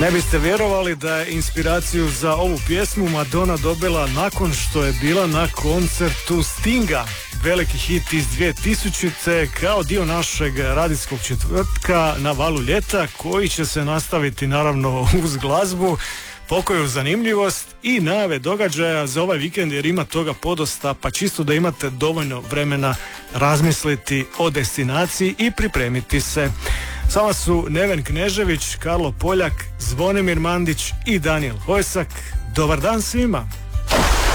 Ne biste vjerovali da je inspiraciju za ovu pjesmu Madonna dobila nakon što je bila na koncertu Stinga. Veliki hit iz 2000. kao dio našeg radijskog četvrtka na valu ljeta, koji će se nastaviti naravno uz glazbu, pokoju zanimljivost i najave događaja za ovaj vikend, jer ima toga podosta, pa čisto da imate dovoljno vremena razmisliti o destinaciji i pripremiti se. S vama su Neven Knežević, Karlo Poljak, Zvonimir Mandić i Daniel Hojsak. Dobar dan svima!